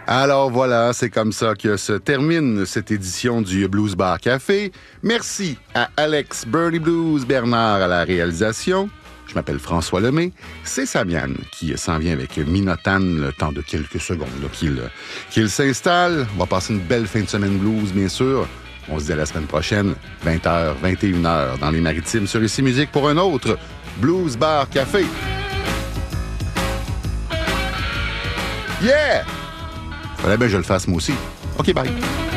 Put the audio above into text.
Alors voilà, c'est comme ça que se termine cette édition du Blues Bar Café. Merci à Alex Burley Blues Bernard à la réalisation. Je m'appelle François Lemay. C'est Samian qui s'en vient avec Minotan le temps de quelques secondes qu'il s'installe. On va passer une belle fin de semaine blues, bien sûr. On se dit à la semaine prochaine, 20h, 21h, dans les Maritimes, sur Ici Musique pour un autre Blues Bar Café. Yeah! Fallait bien que je le fasse moi aussi. OK, bye.